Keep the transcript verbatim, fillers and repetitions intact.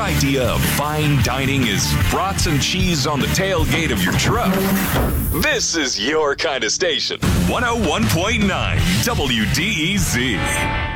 idea of fine dining is brats and cheese on the tailgate of your truck, this is your kind of station. one oh one point nine W D E Z.